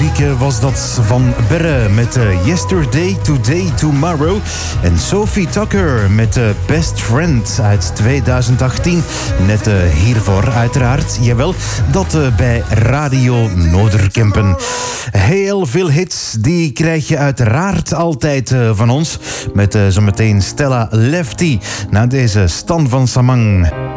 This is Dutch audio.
muziek was dat van Berre met Yesterday, Today, Tomorrow. En Sophie Tucker met Best Friend uit 2018. Net hiervoor uiteraard. Jawel, dat bij Radio Noorderkempen. Heel veel hits, die krijg je uiteraard altijd van ons. Met zometeen Stella Lefty na deze Stan van Samang.